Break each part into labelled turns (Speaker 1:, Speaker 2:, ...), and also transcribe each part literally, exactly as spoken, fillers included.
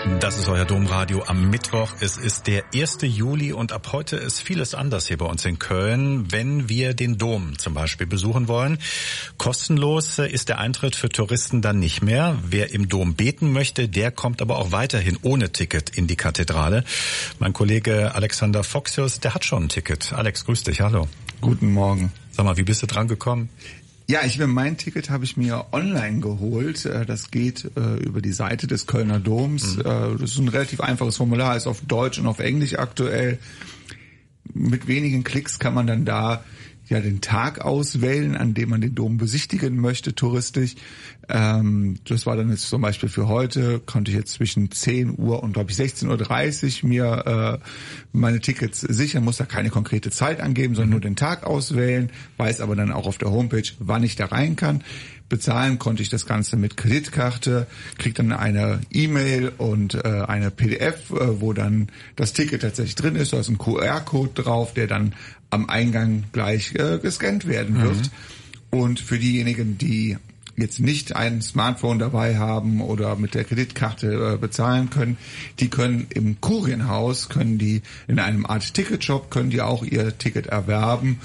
Speaker 1: Das ist euer Domradio am Mittwoch. Es ist der erste Juli und ab heute ist vieles anders hier bei uns in Köln. Wenn wir den Dom zum Beispiel besuchen wollen, kostenlos ist der Eintritt für Touristen dann nicht mehr. Wer im Dom beten möchte, der kommt aber auch weiterhin ohne Ticket in die Kathedrale. Mein Kollege Alexander Foxius, der hat schon ein Ticket. Alex, grüß dich, hallo.
Speaker 2: Guten Morgen.
Speaker 1: Sag mal, wie bist du dran gekommen?
Speaker 2: Ja, ich bin, mein Ticket habe ich mir online geholt. Das geht äh, über die Seite des Kölner Doms. Mhm. Äh, das ist ein relativ einfaches Formular, ist auf Deutsch und auf Englisch aktuell. Mit wenigen Klicks kann man dann da ja den Tag auswählen, an dem man den Dom besichtigen möchte, touristisch. Ähm, das war dann jetzt zum Beispiel für heute, konnte ich jetzt zwischen zehn Uhr und, glaube ich, sechzehn Uhr dreißig mir äh, meine Tickets sichern, muss da keine konkrete Zeit angeben, sondern nur den Tag auswählen, weiß aber dann auch auf der Homepage, wann ich da rein kann. Bezahlen konnte ich das Ganze mit Kreditkarte, krieg dann eine E-Mail und äh, eine P D F, äh, wo dann das Ticket tatsächlich drin ist. Da ist ein Q R-Code drauf, der dann am Eingang gleich äh, gescannt werden wird. Mhm. Und für diejenigen, die jetzt nicht ein Smartphone dabei haben oder mit der Kreditkarte äh, bezahlen können, die können im Kurienhaus, können die in einem Art Ticketshop, können die auch ihr Ticket erwerben.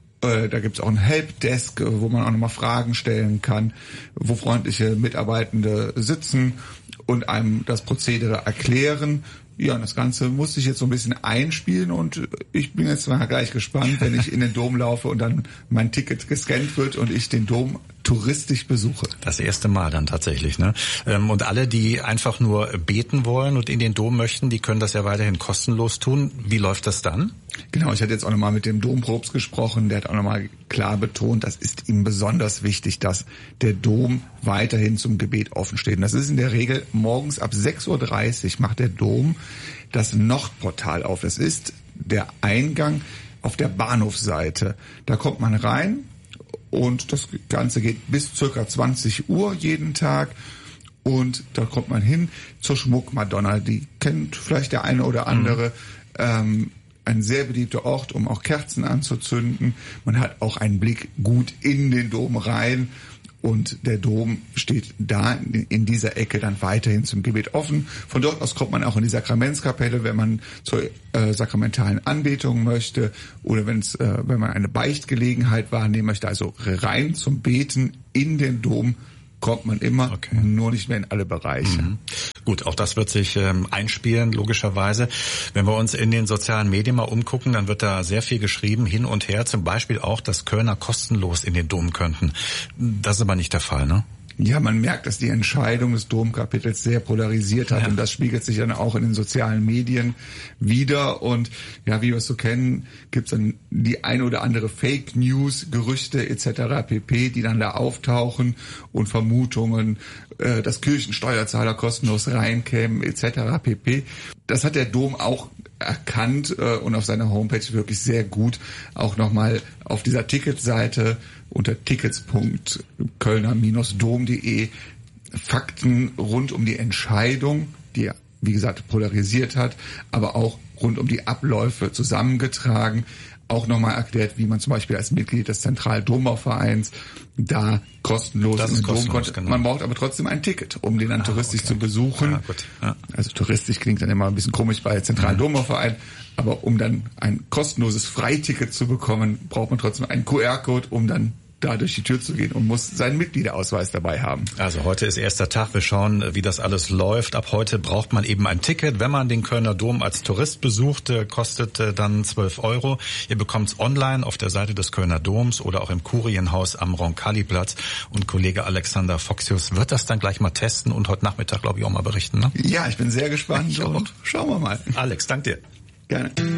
Speaker 2: Da gibt's auch ein Helpdesk, wo man auch nochmal Fragen stellen kann, wo freundliche Mitarbeitende sitzen und einem das Prozedere erklären. Ja, und das Ganze musste ich jetzt so ein bisschen einspielen und ich bin jetzt mal gleich gespannt, wenn ich in den Dom laufe und dann mein Ticket gescannt wird und ich den Dom touristisch besuche.
Speaker 1: Das erste Mal dann tatsächlich, ne? Und alle, die einfach nur beten wollen und in den Dom möchten, die können das ja weiterhin kostenlos tun. Wie läuft das dann?
Speaker 2: Genau, ich hatte jetzt auch nochmal mit dem Dompropst gesprochen, der hat auch nochmal klar betont, das ist ihm besonders wichtig, dass der Dom weiterhin zum Gebet offen steht. Und das ist in der Regel morgens ab sechs Uhr dreißig macht der Dom das Nordportal auf. Das ist der Eingang auf der Bahnhofsseite. Da kommt man rein und das Ganze geht bis circa zwanzig Uhr jeden Tag. Und da kommt man hin zur Schmuckmadonna. Die kennt vielleicht der eine oder andere. Mhm. Ähm, ein sehr beliebter Ort, um auch Kerzen anzuzünden. Man hat auch einen Blick gut in den Dom rein. Und der Dom steht da in dieser Ecke dann weiterhin zum Gebet offen. Von dort aus kommt man auch in die Sakramentskapelle, wenn man zur äh, sakramentalen Anbetung möchte oder wenn's, äh, wenn man eine Beichtgelegenheit wahrnehmen möchte. Also rein zum Beten in den Dom kommt man immer, okay. Nur nicht mehr in alle Bereiche.
Speaker 1: Mhm. Gut, auch das wird sich ähm, einspielen, logischerweise. Wenn wir uns in den sozialen Medien mal umgucken, dann wird da sehr viel geschrieben, hin und her. Zum Beispiel auch, dass Kölner kostenlos in den Dom könnten. Das ist aber nicht der Fall, ne?
Speaker 2: Ja, man merkt, dass die Entscheidung des Domkapitels sehr polarisiert hat, ja. Und das spiegelt sich dann auch in den sozialen Medien wider. Und ja, wie wir es so kennen, gibt's dann die ein oder andere Fake News, Gerüchte et cetera pp., die dann da auftauchen und Vermutungen, äh, dass Kirchensteuerzahler kostenlos reinkämen et cetera pp. Das hat der Dom auch erkannt äh, und auf seiner Homepage wirklich sehr gut auch nochmal auf dieser Ticketseite unter tickets punkt kölner Bindestrich dom punkt de Fakten rund um die Entscheidung, die wie gesagt polarisiert hat, aber auch rund um die Abläufe zusammengetragen. Auch nochmal erklärt, wie man zum Beispiel als Mitglied des Zentraldombauvereins da kostenlos in den Dom kommt. Genau. Man braucht aber trotzdem ein Ticket, um den dann ah, touristisch okay. zu besuchen. Ja, gut. Ja. Also touristisch klingt dann immer ein bisschen komisch bei Zentraldombauverein, mhm. aber um dann ein kostenloses Freiticket zu bekommen, braucht man trotzdem einen Q R-Code, um dann da durch die Tür zu gehen und muss seinen Mitgliederausweis dabei haben.
Speaker 1: Also heute ist erster Tag. Wir schauen, wie das alles läuft. Ab heute braucht man eben ein Ticket. Wenn man den Kölner Dom als Tourist besucht, kostet dann zwölf Euro. Ihr bekommt es online auf der Seite des Kölner Doms oder auch im Kurienhaus am Roncalli-Platz. Und Kollege Alexander Foxius wird das dann gleich mal testen und heute Nachmittag, glaube ich, auch mal berichten. Ne?
Speaker 2: Ja, ich bin sehr gespannt. Ich und auch. Schauen wir mal.
Speaker 1: Alex, danke dir.
Speaker 2: Gerne.